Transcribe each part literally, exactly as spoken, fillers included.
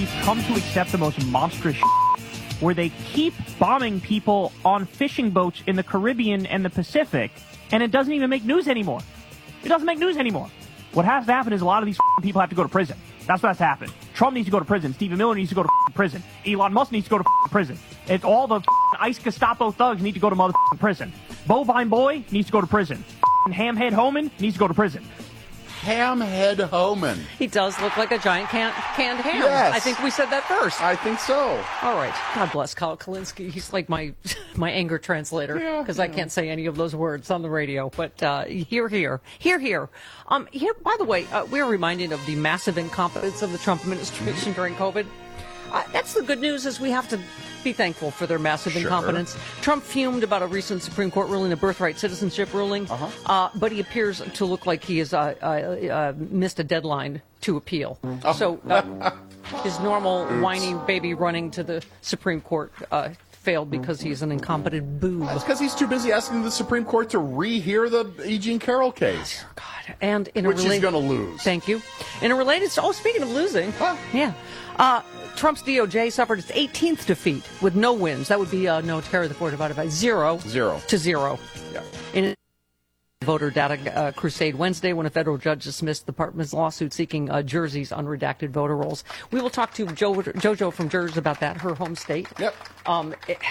come to accept the most monstrous shit, where they keep bombing people on fishing boats in the Caribbean and the Pacific, and it doesn't even make news anymore. It doesn't make news anymore. What has to happen is a lot of these people have to go to prison. That's what has to happen. Trump needs to go to prison. Stephen Miller needs to go to prison. Elon Musk needs to go to prison. It's all the ICE Gestapo thugs need to go to motherfucking prison. Bovine Boy needs to go to prison. Hamhead Homan needs to go to prison. Hamhead Homan. He does look like a giant can- canned ham. Yes. I think we said that first. I think so. All right. God bless Kyle Kalinske. He's like my my anger translator because yeah, I can't say any of those words on the radio. But uh, here, here, here, here. Um, here. By the way, uh, we're reminded of the massive incompetence of the Trump administration during COVID. Uh, that's the good news, is we have to be thankful for their massive Sure. incompetence. Trump fumed about a recent Supreme Court ruling, a birthright citizenship ruling, Uh-huh. uh, but he appears to look like he has uh, uh, uh, missed a deadline to appeal. Oh. So uh, his normal whiny baby running to the Supreme Court uh, failed because he's an incompetent boob. That's because he's too busy asking the Supreme Court to rehear the E. Jean Carroll case. God. And in Which a he's rela- going to lose. Thank you. In a related, oh, speaking of losing, Huh? yeah, uh, Trump's D O J suffered its eighteenth defeat with no wins. That would be uh, no Terry the Four divided by zero. Zero. To zero. Yeah. In a voter data uh, crusade Wednesday, when a federal judge dismissed the department's lawsuit seeking uh, Jersey's unredacted voter rolls. We will talk to jo- JoJo from Jersey about that, her home state. Yep. Um, it,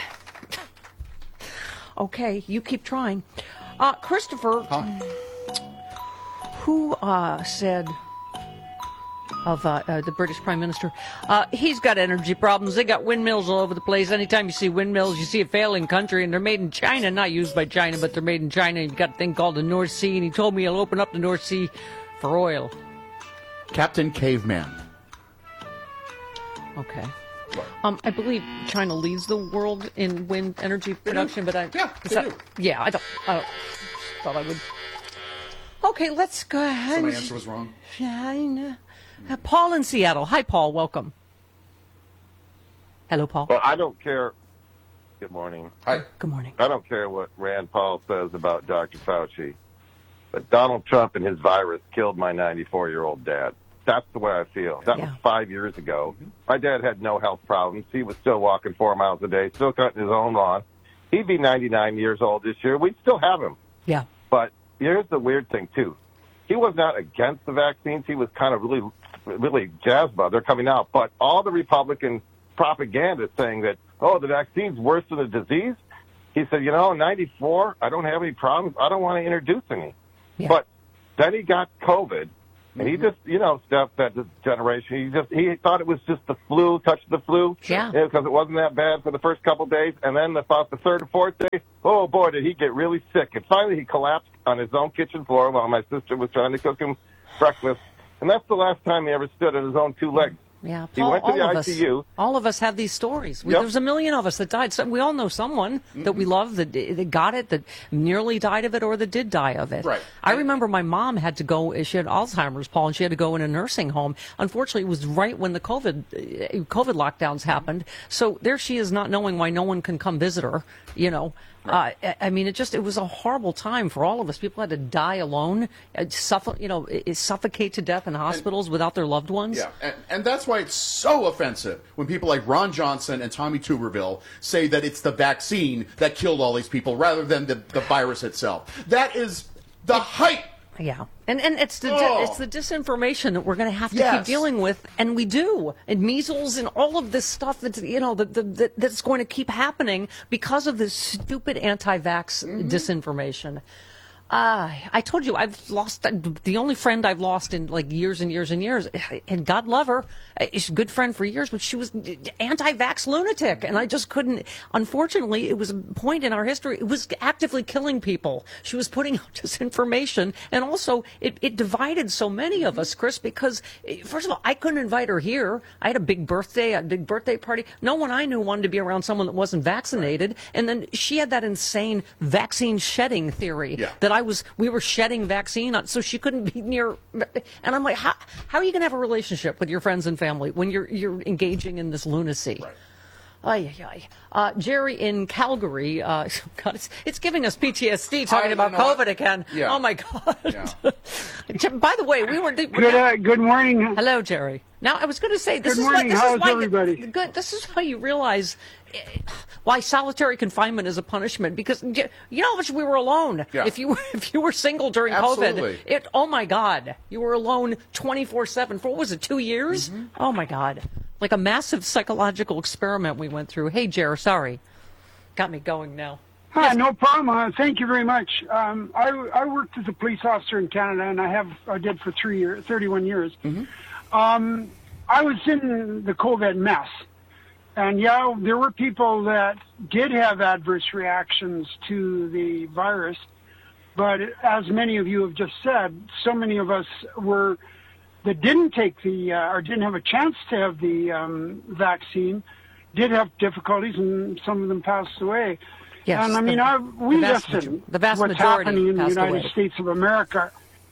okay, you keep trying. Uh, Christopher, Huh? who uh, said of uh, uh, the British Prime Minister, uh, he's got energy problems. They got windmills all over the place. Anytime you see windmills, you see a failing country, and they're made in China, not used by China, but they're made in China. You've got a thing called the North Sea, and he told me he'll open up the North Sea for oil. Captain Caveman. Okay. Um, I believe China leads the world in wind energy production, but I Yeah, is they that- do. yeah, I don't, I don't thought I would. Okay, let's go ahead. So my and- answer was wrong. China. Uh, Paul in Seattle. Hi, Paul. Welcome. Hello, Paul. Well, I don't care. Good morning. Hi. Good morning. I don't care what Rand Paul says about Doctor Fauci, but Donald Trump and his virus killed my ninety-four-year-old dad. That's the way I feel. That Yeah. was five years ago. My dad had no health problems. He was still walking four miles a day, still cutting his own lawn. He'd be ninety-nine years old this year. We'd still have him. Yeah. But here's the weird thing, too. He was not against the vaccines. He was kind of really, really jazzed about it. They're coming out. But all the Republican propaganda saying that, oh, the vaccine's worse than the disease. He said, you know, ninety-four, I don't have any problems. I don't want to introduce any. Yeah. But then he got COVID, and he just, you know, stuff that this generation, he just, he thought it was just the flu, touched the flu. Yeah. Because it wasn't that bad for the first couple of days. And then about the third or fourth day, oh, boy, did he get really sick. And finally he collapsed on his own kitchen floor while my sister was trying to cook him breakfast. And that's the last time he ever stood on his own two legs. Yeah, He Paul, went to the all of I us, C U. all of us have these stories. We, Yep. There's a million of us that died. So we all know someone that we love that, that got it, that nearly died of it, or that did die of it. Right. I remember my mom had to go. She had Alzheimer's, Paul, and she had to go in a nursing home. Unfortunately, it was right when the COVID uh, COVID lockdowns happened. So there she is, not knowing why no one can come visit her. You know. Uh, I- I mean, it just, it was a horrible time for all of us. People had to die alone, uh, suffo- you know, uh, suffocate to death in hospitals without their loved ones. Yeah, and, and that's why it's so offensive when people like Ron Johnson and Tommy Tuberville say that it's the vaccine that killed all these people rather than the, the virus itself. That is the height. Yeah, and and it's the Oh. it's the disinformation that we're going to have to Yes. keep dealing with, and we do, and measles and all of this stuff that's you know that that that's going to keep happening because of this stupid anti-vax disinformation. Uh, I told you I've lost the only friend I've lost in like years and years and years, and God love her, she's a good friend for years, but she was anti-vax lunatic, and I just couldn't. Unfortunately, it was a point in our history. It was actively killing people. She was putting out disinformation, and also it, it divided so many of us, Chris. Because first of all, I couldn't invite her here. I had a big birthday, a big birthday party. No one I knew wanted to be around someone that wasn't vaccinated, and then she had that insane vaccine shedding theory Yeah. that I was. We were shedding vaccine, so she couldn't be near. And I'm like, how how are you going to have a relationship with your friends and family when you're you're engaging in this lunacy? Right. Ay, ay, ay. Uh, Jerry in Calgary, uh, God, it's, it's giving us P T S D talking I, about no, COVID I, again. Yeah. Oh, my God. Yeah. By the way, we were... Good, uh, good morning. Hello, Jerry. Now, I was going to say, this Good is morning. What, this How's is why everybody? You, good. This is why you realize eh, why solitary confinement is a punishment. Because you know how much we were alone. Yeah. If you were if you were single during Absolutely. COVID, it. Oh my God, you were alone twenty-four seven for what was it, two years? Mm-hmm. Oh my God, like a massive psychological experiment we went through. Hey, Jer, sorry, got me going now. Hi, Yes. no problem. Uh, thank you very much. Um, I, I worked as a police officer in Canada, and I have I did for three years, thirty-one years. Mm-hmm. Um, I was in the COVID mess, and yeah, there were people that did have adverse reactions to the virus, but as many of you have just said, so many of us were that didn't take the uh, or didn't have a chance to have the um, vaccine did have difficulties, and some of them passed away. Yes, and I mean, the, I, we the vast, listen. the vast what's majority happening in the passed United away. States of America.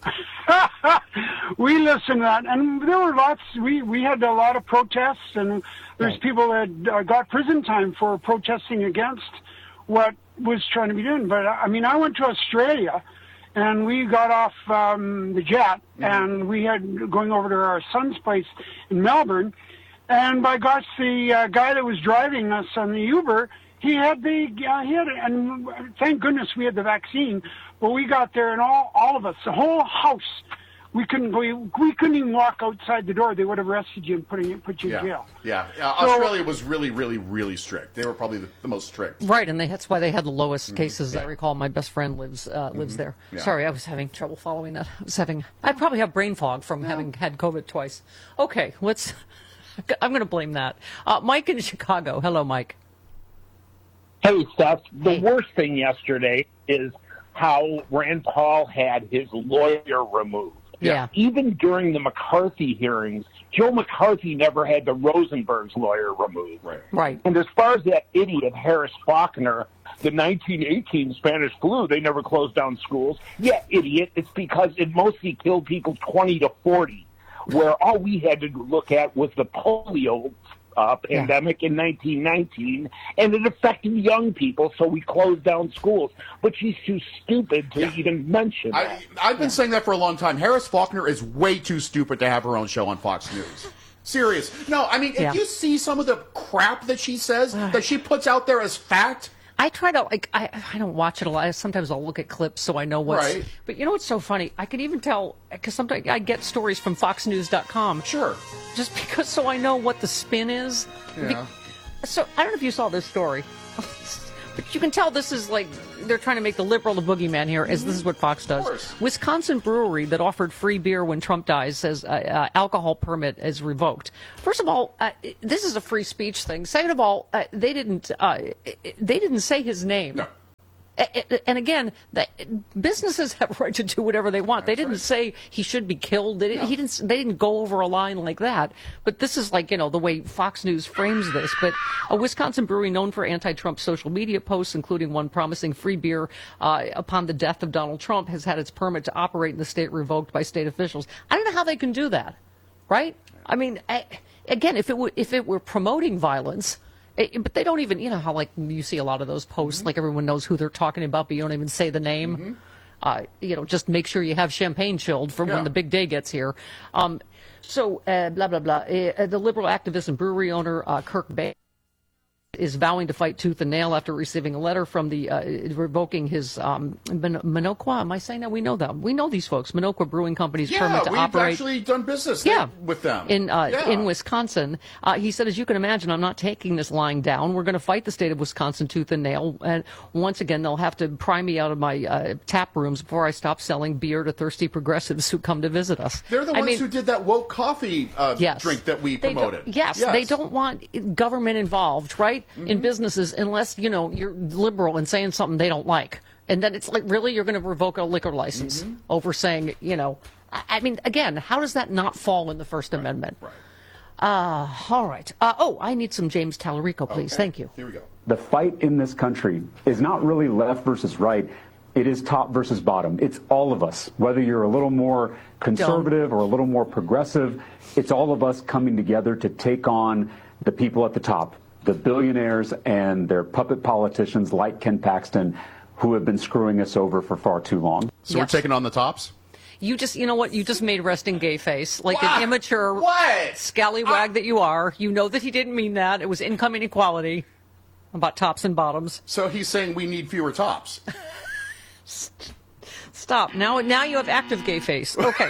We listen to that, and there were lots. We we had a lot of protests, and there's Right. people that uh, got prison time for protesting against what was trying to be done. But I mean, I went to Australia, and we got off um, the jet, Mm-hmm. and we had going over to our son's place in Melbourne, and by gosh, the uh, guy that was driving us on the Uber. He had the uh, he had and thank goodness we had the vaccine. But we got there, and all all of us, the whole house, we couldn't go. We couldn't even walk outside the door. They would have arrested you and put you put you Yeah. in jail. Yeah. Uh, So- Australia was really, really, really strict. They were probably the, the most strict. Right, and they, that's why they had the lowest Mm-hmm. cases. I recall my best friend lives uh, lives there. Yeah. Sorry, I was having trouble following that. I was having, I probably have brain fog from having had COVID twice. Okay, let's. I'm going to blame that. Uh, Mike in Chicago. Hello, Mike. Hey, Steph, the Hey. worst thing yesterday is how Rand Paul had his lawyer removed. Yeah. Even during the McCarthy hearings, Joe McCarthy never had the Rosenberg's lawyer removed. Right. Right. And as far as that idiot Harris Faulkner, the nineteen eighteen Spanish flu, they never closed down schools. Yeah, idiot. It's because it mostly killed people twenty to forty, where all we had to look at was the polio Uh, pandemic in nineteen nineteen, and it affected young people, so we closed down schools. But she's too stupid to Yeah. even mention that. I, I've been saying that for a long time. Harris Faulkner is way too stupid to have her own show on Fox News. Serious. No, I mean, if Yeah. you see some of the crap that she says, that she puts out there as fact, I try to like I I don't watch it a lot. Sometimes I'll look at clips so I know what's. Right. But you know what's so funny? I can even tell because sometimes I get stories from Fox News dot com. sure. Just because so I know what the spin is. Be- Yeah. so I don't know if you saw this story, but you can tell this is like they're trying to make the liberal the boogeyman here, as this is what Fox does. course. Wisconsin brewery that offered free beer when Trump dies says uh, uh, alcohol permit is revoked. First of all, uh, this is a free speech thing. Second of all, uh, they didn't uh, they didn't say his name. No. And again, the businesses have a right to do whatever they want. They didn't right. say he should be killed. They didn't, he didn't. They didn't go over a line like that. But this is like you know the way Fox News frames this. But a Wisconsin brewery known for anti-Trump social media posts, including one promising free beer uh, upon the death of Donald Trump, has had its permit to operate in the state revoked by state officials. I don't know how they can do that, right? I mean, I, again, if it were if it were promoting violence. It, but they don't even, you know, how like you see a lot of those posts, Mm-hmm. like everyone knows who they're talking about, but you don't even say the name. Mm-hmm. Uh, you know, just make sure you have champagne chilled for Yeah. when the big day gets here. Um, so, uh, blah, blah, blah. Uh, the liberal activist and brewery owner, uh, Kirk Bay, is vowing to fight tooth and nail after receiving a letter from the uh, revoking his um, Min- Minocqua. Am I saying that? We know them. We know these folks. Minocqua Brewing Company's Yeah, permit to we've operate. actually done business Yeah, with them. in uh, Yeah. in Wisconsin. Uh, he said, as you can imagine, I'm not taking this lying down. We're going to fight the state of Wisconsin tooth and nail. And once again, they'll have to pry me out of my uh, tap rooms before I stop selling beer to thirsty progressives who come to visit us. They're the I ones mean, who did that woke coffee uh, yes. drink that we They don't- promoted. yes, they don't want government involved, right, Mm-hmm. in businesses unless, you know, you're liberal and saying something they don't like. And then it's like, really, you're going to revoke a liquor license Mm-hmm. over saying, you know, I, I mean, again, how does that not fall in the First Amendment? Right. Uh, all right. Uh, oh, I need some James Tallarico, please. Okay. Thank you. Here we go. The fight in this country is not really left versus right. It is top versus bottom. It's all of us. Whether you're a little more conservative or a little more progressive, it's all of us coming together to take on the people at the top. the billionaires and their puppet politicians like Ken Paxton who have been screwing us over for far too long. So Yep. we're taking on the tops? You just, you know what? You just made resting gay face. Like What? an immature What? scallywag that you are. You know that he didn't mean that. It was income inequality about tops and bottoms. So he's saying we need fewer tops. Stop. Now now you have active gay face. Okay.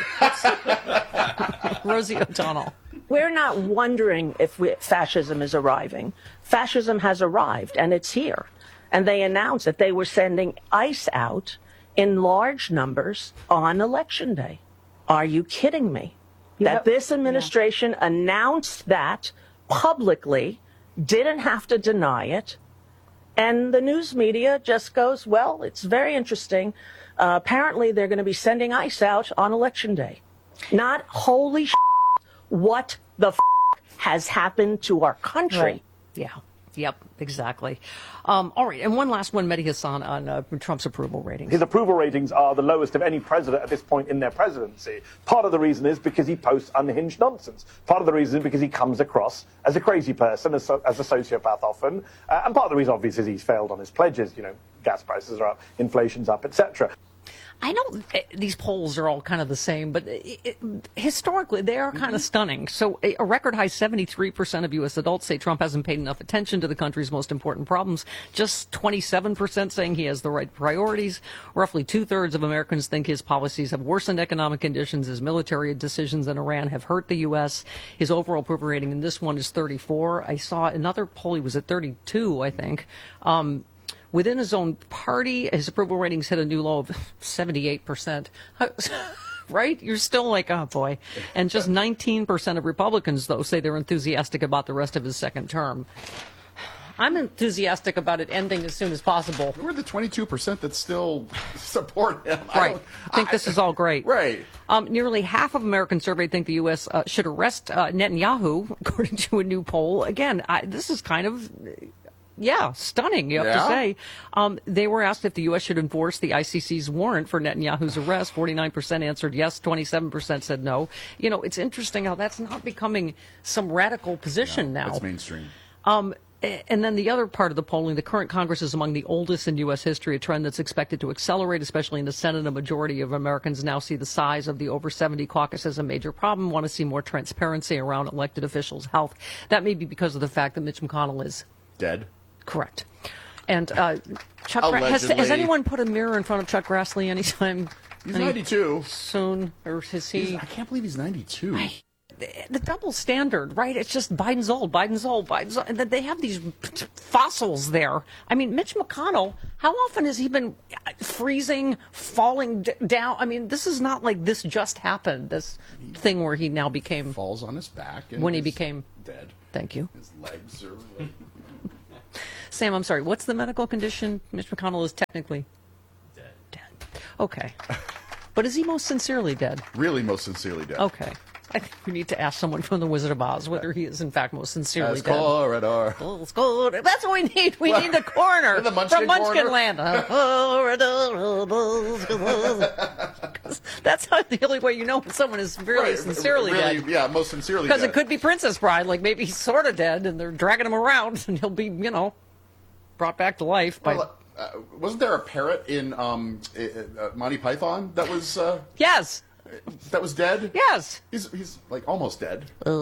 Rosie O'Donnell. We're not wondering if we, fascism is arriving. Fascism has arrived, and it's here. And they announced that they were sending ICE out in large numbers on Election Day. Are you kidding me? That this administration yeah. announced that publicly, didn't have to deny it, and the news media just goes, well, it's very interesting. Uh, apparently, they're going to be sending ICE out on Election Day. Not holy sh**, what the f*** has happened to our country. Right. Yeah. Yep, exactly. Um, all right, and one last one, Mehdi Hassan, on uh, Trump's approval ratings. His approval ratings are the lowest of any president at this point in their presidency. Part of the reason is because he posts unhinged nonsense. Part of the reason is because he comes across as a crazy person, as, as a sociopath often. Uh, and part of the reason, obviously, is he's failed on his pledges. You know, gas prices are up, inflation's up, et cetera. I know these polls are all kind of the same, but it, it, historically they are kind of stunning. So a, a record high seventy-three percent of U S adults say Trump hasn't paid enough attention to the country's most important problems. Just twenty-seven percent saying he has the right priorities. Roughly two-thirds of Americans think his policies have worsened economic conditions. His military decisions in Iran have hurt the U S. His overall approval rating in this one is thirty-four. I saw another poll, he was at thirty-two, I think. Um, Within his own party, his approval ratings hit a new low of seventy-eight percent. Right? You're still like, oh, boy. And just nineteen percent of Republicans, though, say they're enthusiastic about the rest of his second term. I'm enthusiastic about it ending as soon as possible. We're the twenty-two percent that still support him. I Right. I think I, this is all great. Right. Um, nearly half of Americans surveyed think the U S uh, should arrest uh, Netanyahu, according to a new poll. Again, I, this is kind of... Yeah, stunning, you have yeah. to say. Um, they were asked if the U S should enforce the I C C's warrant for Netanyahu's arrest. forty-nine percent answered yes, twenty-seven percent said no. You know, it's interesting how that's not becoming some radical position no, now. It's mainstream. Um, and then the other part of the polling, the current Congress is among the oldest in U S history, a trend that's expected to accelerate, especially in the Senate. A majority of Americans now see the size of the over seventy caucus as a major problem, want to see more transparency around elected officials' health. That may be because of the fact that Mitch McConnell is dead. Correct. And uh, Chuck Gra- has, has anyone put a mirror in front of Chuck Grassley anytime? He's any ninety-two. Soon, or is he? He's, I can't believe he's ninety-two. I, the, the double standard, right? It's just Biden's old, Biden's old, Biden's old. And they have these fossils there. I mean, Mitch McConnell, how often has he been freezing, falling d- down? I mean, this is not like this just happened, this he thing where he now became... Falls on his back. And when he became... dead. Thank you. His legs are... Like, Sam, I'm sorry. What's the medical condition? Mitch McConnell is technically dead. Dead. Okay. But is he most sincerely dead? Really most sincerely dead. Okay. I think we need to ask someone from the Wizard of Oz whether he is in fact most sincerely As dead. Corridor. Oh, corridor. That's what we need. We need the coroner the Munchkin from Munchkin corner. Land. That's how, the only way you know when someone is really Right, sincerely really, dead. Yeah, most sincerely Because dead. it could be Princess Bride. Like maybe he's sort of dead and they're dragging him around and he'll be, you know, brought back to life by... Well, uh, wasn't there a parrot in um, uh, Monty Python that was uh, Yes. that was dead? Yes. He's he's like almost dead.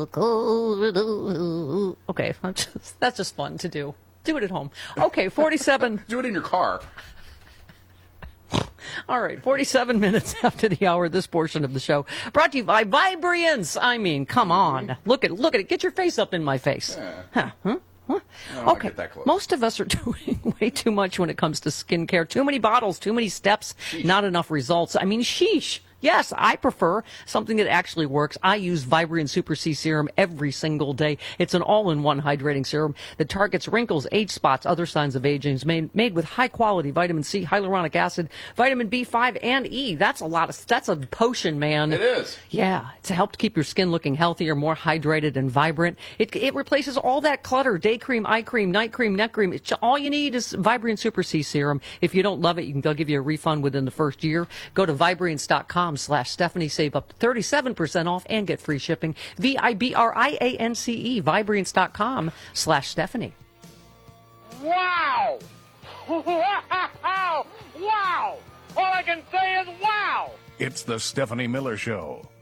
Okay, I'm just, that's just fun to do. Do it at home. Okay, forty-seven. Do it in your car. All right, forty-seven minutes after the hour, this portion of the show brought to you by Vibriance. I mean, come on. Look at look at it. Get your face up in my face. Yeah. Huh? Huh? Huh? I don't Okay, get that close. most of us are doing way too much when it comes to skincare. Too many bottles, too many steps, Sheesh. not enough results. I mean, sheesh. Yes, I prefer something that actually works. I use Vibriant Super C Serum every single day. It's an all-in-one hydrating serum that targets wrinkles, age spots, other signs of aging. It's made, made with high-quality vitamin C, hyaluronic acid, vitamin B five, and E. That's a lot of, that's a potion, man. It is. Yeah, to help keep your skin looking healthier, more hydrated, and vibrant. It, it replaces all that clutter, day cream, eye cream, night cream, neck cream. It's, all you need is Vibriant Super C Serum. If you don't love it, you can, they'll give you a refund within the first year. Go to Vibriance dot com slash Stephanie, save up to thirty-seven percent off and get free shipping. V I B R I A N C E, Vibriance dot com slash Stephanie. Wow! Wow! Wow! All I can say is wow! It's the Stephanie Miller Show.